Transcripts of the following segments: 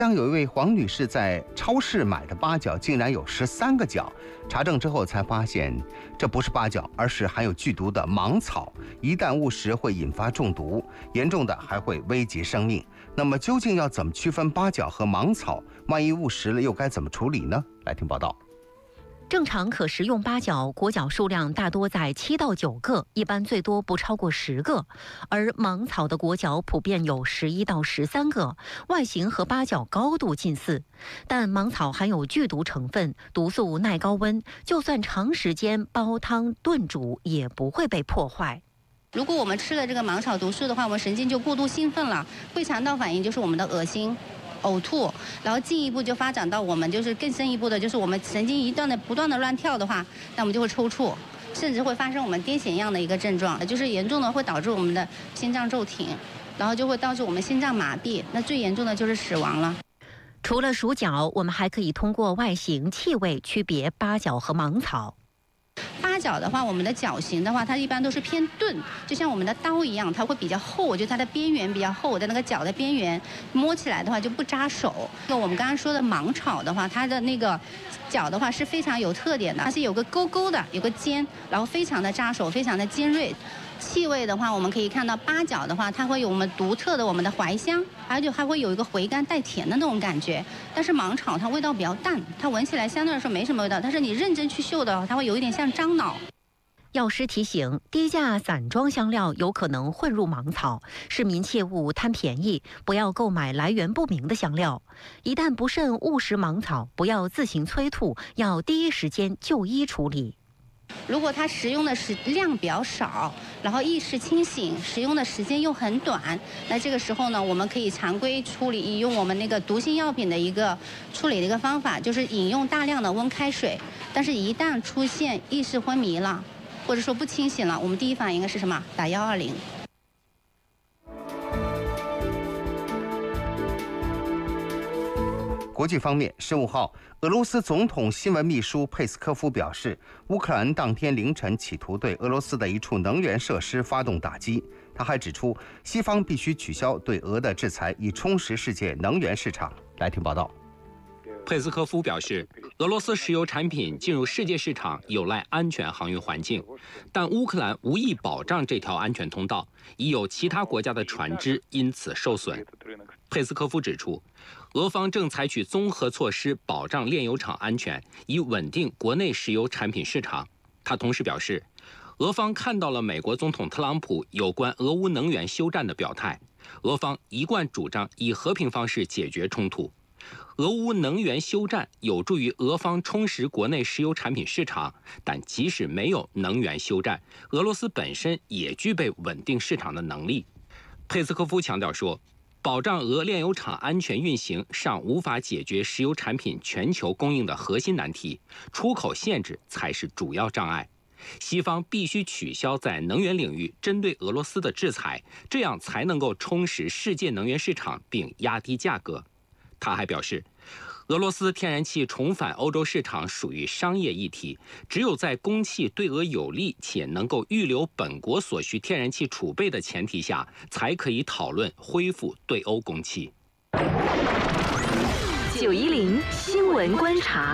当有一位黄女士在超市买的八角竟然有13个角，查证之后才发现这不是八角，而是含有剧毒的芒草，一旦误食会引发中毒，严重的还会危及生命。那么究竟要怎么区分八角和芒草？万一误食了又该怎么处理呢？来听报道。 正常可食用八角果角数量大多在7到9个，一般最多不超过10个，而芒草的果角普遍有11到13个，外形和八角高度近似。但芒草含有剧毒成分，毒素耐高温，就算长时间煲汤炖煮也不会被破坏。 如果我们吃了这个芒草毒素的话，我们神经就过度兴奋了，会肠道反应就是我们的恶心、呕吐，然后进一步就发展到我们就是更深一步的，就是我们神经不断的乱跳的话，那我们就会抽搐，甚至会发生我们癫痫一样的一个症状，就是严重的会导致我们的心脏骤停，然后就会导致我们心脏麻痹，那最严重的就是死亡了。 除了数角，我们还可以通过外形、气味区别八角和芒草。 八角的话，我们的角型的话，它一般都是偏钝，就像我们的刀一样，它会比较厚，就它的边缘比较厚的那个角的边缘，摸起来的话就不扎手。那我们刚刚说的芒草的话，它的那个角的话是非常有特点的，它是有个勾勾的，有个尖，然后非常的扎手，非常的尖锐。气味的话，我们可以看到八角的话，它会有我们独特的我们的怀香，而且还会有一个回甘带甜的那种感觉。但是芒草它味道比较淡，它闻起来相对来说没什么味道，但是你认真去嗅的，它会有一点像樟脑。 药师提醒，低价散装香料有可能混入芒草，市民切勿贪便宜，不要购买来源不明的香料。一旦不慎误食芒草，不要自行催吐，要第一时间就医处理。 如果它食用的量比较少，然后意识清醒，食用的时间又很短，那这个时候呢，我们可以常规处理，用我们那个毒性药品的一个处理的一个方法，就是饮用大量的温开水。但是，一旦出现意识昏迷了，或者说不清醒了，我们第一反应应该是什么？打120。 国际方面，15号，俄罗斯总统新闻秘书佩斯科夫表示，乌克兰当天凌晨企图对俄罗斯的一处能源设施发动打击。他还指出，西方必须取消对俄的制裁，以充实世界能源市场。来听报道。 佩斯科夫表示，俄罗斯石油产品进入世界市场有赖安全航运环境，但乌克兰无意保障这条安全通道，已有其他国家的船只因此受损。佩斯科夫指出，俄方正采取综合措施保障炼油厂安全，以稳定国内石油产品市场。他同时表示，俄方看到了美国总统特朗普有关俄乌能源休战的表态，俄方一贯主张以和平方式解决冲突。俄乌能源休战有助于俄方充实国内石油产品市场，但即使没有能源休战，俄罗斯本身也具备稳定市场的能力。佩斯科夫强调说，保障俄炼油厂安全运行尚无法解决石油产品全球供应的核心难题，出口限制才是主要障碍。西方必须取消在能源领域针对俄罗斯的制裁，这样才能够充实世界能源市场并压低价格。他还表示，俄罗斯天然气重返欧洲市场属于商业议题，只有在供气对俄有利且能够预留本国所需天然气储备的前提下，才可以讨论恢复对欧供气。 910新闻观察。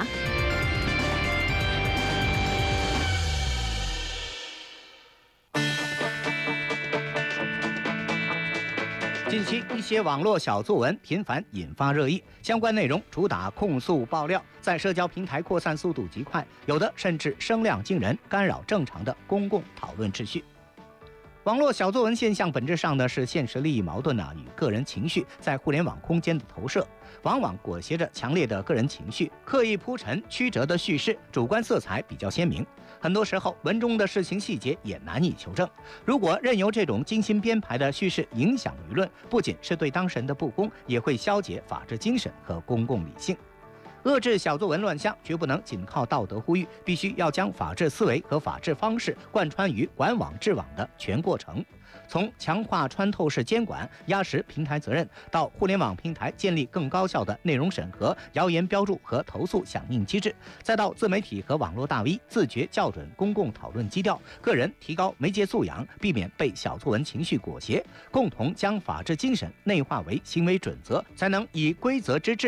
近期一些网络小作文频繁引发热议，相关内容主打控诉爆料，在社交平台扩散速度极快，有的甚至声量惊人，干扰正常的公共讨论秩序。网络小作文现象本质上呢是现实利益矛盾与个人情绪在互联网空间的投射，往往裹挟着强烈的个人情绪，刻意铺陈曲折的叙事，主观色彩比较鲜明。很多时候文中的事情细节也难以求证，如果任由这种精心编排的叙事影响舆论，不仅是对当事人的不公，也会消解法治精神和公共理性。 遏制小作文乱象，绝不能仅靠道德呼吁，必须要将法治思维和法治方式贯穿于管网治网的全过程。从强化穿透式监管、压实平台责任，到互联网平台建立更高效的内容审核、谣言标注和投诉响应机制，再到自媒体和网络大 V 自觉校准公共讨论基调，个人提高媒介素养，避免被小作文情绪裹挟，共同将法治精神内化为行为准则，才能以规则之治